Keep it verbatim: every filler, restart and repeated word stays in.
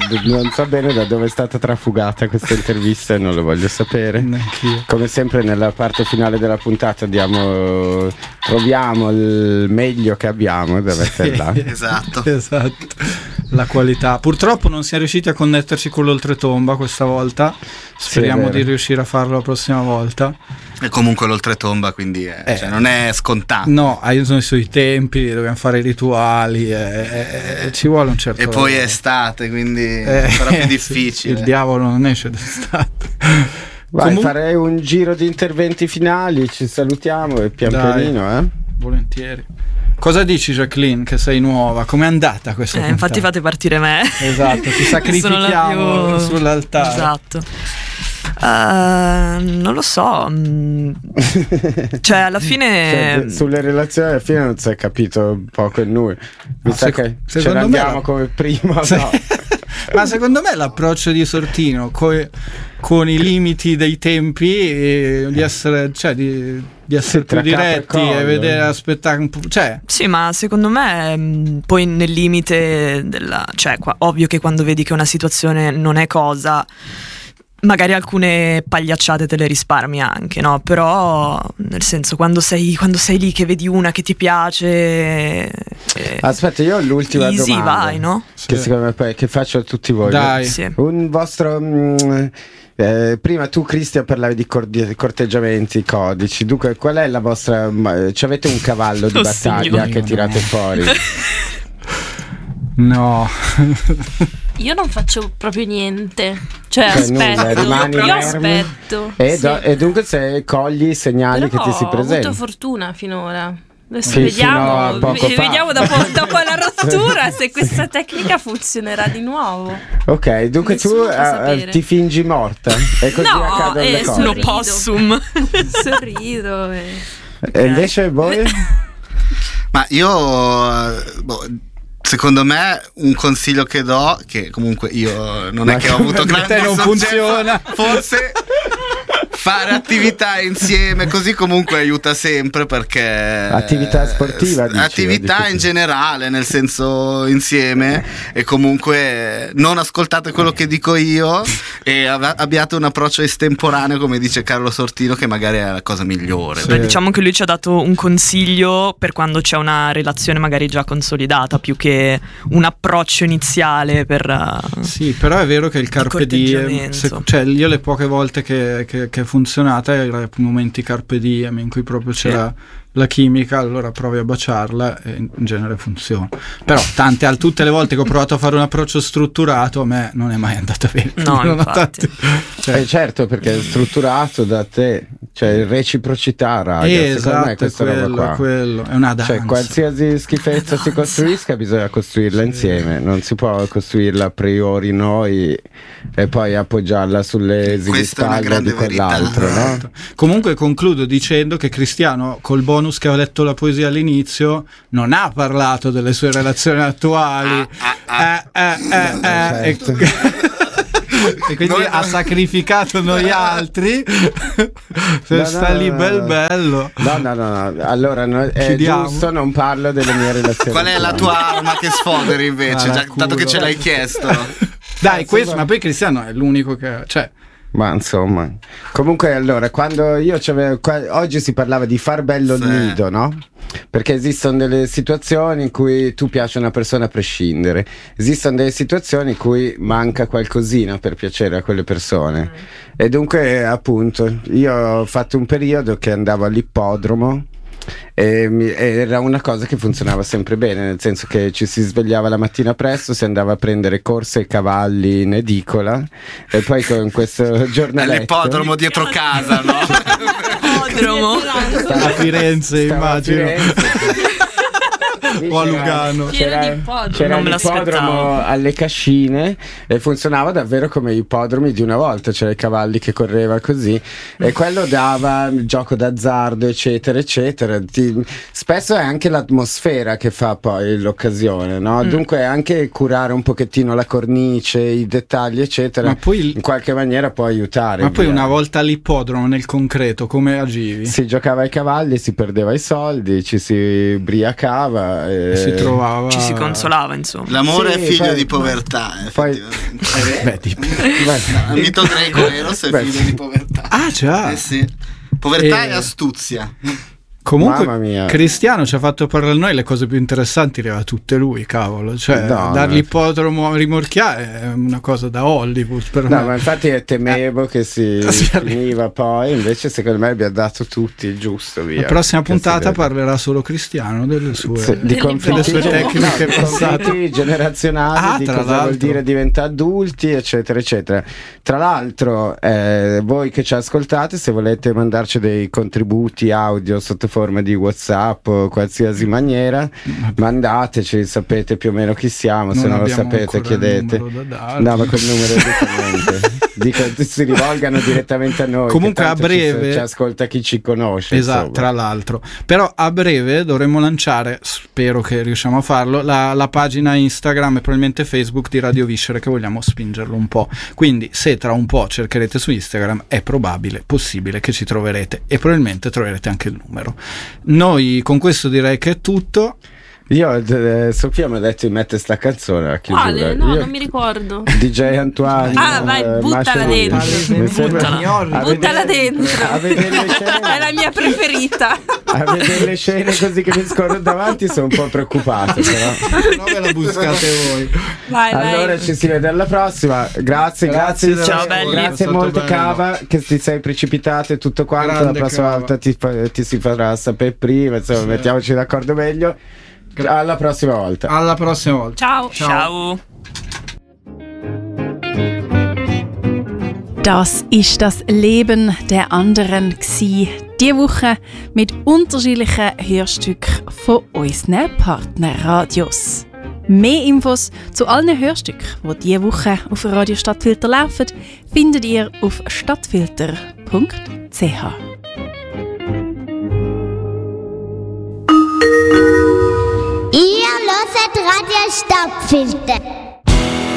non so bene da dove è stata trafugata questa intervista e non lo voglio sapere. Neanch'io. Come sempre nella parte finale della puntata diamo, proviamo il meglio che abbiamo, deve essere là. Esatto. Esatto. La qualità. Purtroppo non siamo riusciti a connetterci con l'oltretomba questa volta. Speriamo sì, di riuscire a farlo la prossima volta. E comunque l'oltretomba, quindi è, Eh. cioè, non è scontato. No, sono i suoi tempi, dobbiamo fare i rituali, eh, eh, ci vuole un certo E poi è lavoro. estate, quindi Eh, sarà più sì, difficile. il diavolo non esce d'estate. Vai, Comun- farei un giro di interventi finali, ci salutiamo e pian Dai. pianino, eh? Volentieri. Cosa dici, Jacqueline, che sei nuova? Com'è andata questa Eh, puntata? infatti fate partire me. Esatto, ti sacrifichiamo Sono la più- sull'altare. Esatto. Uh, non lo so. Mm. Cioè, alla fine. Cioè, sulle relazioni alla fine non si è capito poco e nulla. Mi No, sa sec- che ce secondo ne me andiamo la- come prima, Sì. no? Ma secondo me l'approccio di Sortino co- con i limiti dei tempi e di essere, cioè di, di essere Sì, tra più capo e diretti collo. e vedere aspettare un po', cioè Sì, ma secondo me mh, poi nel limite della. Cioè, qua, ovvio che quando vedi che una situazione non è cosa, magari alcune pagliacciate te le risparmi anche, no? Però nel senso, quando sei, quando sei lì che vedi una che ti piace, eh, Aspetta, io ho l'ultima easy, domanda vai, no? che Sì. secondo me poi che faccio a tutti voi. Dai. Sì. Un vostro mm, eh, prima tu, Cristian, parlavi di cordi- corteggiamenti, codici. Dunque, qual è la vostra ma, ci avete un cavallo di Oh, battaglia signore. che tirate fuori? no. Io non faccio proprio niente. Cioè, Cioè, nulla, aspetto. rimani Io inerme? aspetto. E, sì. do- e dunque se cogli i segnali Però che ti si ho avuto presentano. fortuna finora. Adesso Sì, fino a vediamo, poco ve- fa. vediamo dopo, dopo la rottura se questa tecnica funzionerà di nuovo. Ok, dunque Nessuno tu può eh, sapere. ti fingi morta e così No, accadono eh, le cose. Uno sorrido. possum. Sorrido. E... E invece voi? Ma io, eh, boh, secondo me, un consiglio che do, che comunque io non Ma è che ho avuto per grande te non successo, funziona. forse fare attività insieme così comunque aiuta sempre, perché Attività sportiva, dici, attività o dici in tu? generale, nel senso insieme, e comunque non ascoltate quello che dico io e av- abbiate un approccio estemporaneo, come dice Carlo Sortino, che magari è la cosa migliore. Sì. Beh, diciamo che lui ci ha dato un consiglio per quando c'è una relazione magari già consolidata, più che un approccio iniziale per uh, Sì, però è vero che il carpe diem, corteggiamento. se- cioè io le poche volte che, che, che è funzionata erano i momenti carpe diem in cui proprio c'era la chimica, allora provi a baciarla e in genere funziona. Però tante al- tutte le volte che ho provato a fare un approccio strutturato a me non è mai andata bene. No, Non ho infatti. tanti- cioè, Eh, certo, perché è strutturato da te, cioè reciprocità, raga. Secondo me esatto, è questa roba quello, qua. è quello, è una danza. Cioè, qualsiasi schifezza si costruisca, bisogna costruirla insieme. Non si può costruirla a priori noi e poi appoggiarla sulle esili Questa è una spalle grande di quell'altro, verità. no? Esatto. Comunque concludo dicendo che Cristiano, col bonus che aveva letto la poesia all'inizio, non ha parlato delle sue relazioni attuali. Ah, Eh, eh, eh, eh, Certo. e, e quindi Noi- ha sacrificato noi altri. Se No, sta no, lì no, bel no. bello. No, no, no, no. Allora no, è Chiudiamo. giusto, non parlo delle mie relazioni. Qual è la attuali. tua arma che sfoderi invece, Ah, già, culo. dato che ce l'hai chiesto? Dai, questo, ma poi Cristiano è l'unico che, cioè, Ma insomma, comunque allora, quando io c'avevo, qua- oggi si parlava di far bello il Sì. nido, no? Perché esistono delle situazioni in cui tu piaci a una persona a prescindere, esistono delle situazioni in cui manca qualcosina per piacere a quelle persone. E dunque, appunto, io ho fatto un periodo che andavo all'ippodromo. E mi- era una cosa che funzionava sempre bene, nel senso che ci si svegliava la mattina presto, si andava a prendere corse e cavalli in edicola e poi con questo giornaletto All'ippodromo dietro casa, no? Ippodromo. a Firenze stavo a immagino. Firenze. O a Lugano. Pieno C'era, di ippodromi. c'era Non me l'ippodromo l'aspettavo. alle Cascine e funzionava davvero come gli ippodromi di una volta, c'era i cavalli che correva così e quello dava il gioco d'azzardo eccetera eccetera. Ti- spesso è anche l'atmosfera che fa poi l'occasione, no? Mm. Dunque anche curare un pochettino la cornice, i dettagli eccetera, Ma poi, in qualche maniera può aiutare. ma poi via. una volta all'ippodromo nel concreto come agivi? Si giocava ai cavalli, si perdeva i soldi, ci si ubriacava vita. E si trovava... Ci si consolava, insomma. L'amore Sì, è figlio poi- di povertà, poi- effettivamente. Beh, tipo... Beh, Il mito greco Eros è Beh, figlio di povertà. Ah, già. Eh sì. Povertà E- e astuzia. Comunque Mamma mia. Cristiano ci ha fatto parlare noi, le cose più interessanti le aveva tutte lui, cavolo, cioè No, dargli no. ippodromo a rimorchiare è una cosa da Hollywood per no, me. ma infatti temevo che si Si finiva poi, invece secondo me abbiamo dato tutti il giusto, via. La prossima Che puntata si vede. parlerà solo Cristiano delle sue, Sì, di Delle conflitti, sue tecniche no, di passate. conflitti generazionali, Ah, di tra cosa vuol l'altro. dire diventare adulti, eccetera, eccetera. Tra l'altro, eh, voi che ci ascoltate, se volete mandarci dei contributi audio sotto forma di WhatsApp o qualsiasi maniera, mandateci, sapete più o meno chi siamo, se non lo abbiamo sapete ancora il chiedete. numero da darvi. No, ma quel numero direttamente. Dico, si rivolgano direttamente a noi. Comunque che a tanto ci- breve- ci, ascolta chi ci conosce. Esatto, insomma. tra l'altro. Però a breve dovremo lanciare, spero che riusciamo a farlo, la, la pagina Instagram e probabilmente Facebook di Radio Viscere, che vogliamo spingerlo un po'. Quindi se tra un po' cercherete su Instagram è probabile, possibile che ci troverete e probabilmente troverete anche il numero. Noi con questo direi che è tutto. Io, eh, Sofia mi ha detto di mettere sta canzone a chiusura. Quale? No, Io- non mi ricordo. D J Antoine. Ah, vai, eh, buttala Mascherino. dentro. Mi sembra- Buttala. a Buttala vedere- dentro. A vedere le scene, È la mia preferita. a vedere le scene così che mi scorrono davanti sono un po' preoccupato, però. No, ve la buscate voi. Vai, Allora vai. ci si vede alla prossima. Grazie, Grazie grazie. Ciao, belli. Grazie È stato molto, bello. Cava, che ti sei precipitato e tutto quanto. Grande la prossima Cava. volta ti, fa- ti si farà sapere prima. Insomma, Sì. mettiamoci d'accordo meglio. Alla prossima volta. Alla prossima volta. Ciao. Ciao. Das ist das Leben der anderen gsi. Diese Woche mit unterschiedlichen Hörstücken von unseren Partnerradios. Mehr Infos zu allen Hörstücken, die diese Woche auf Radio Stadtfilter laufen, findet ihr auf stadtfilter punkt c h. Ihr hört Radio Stadtfilter.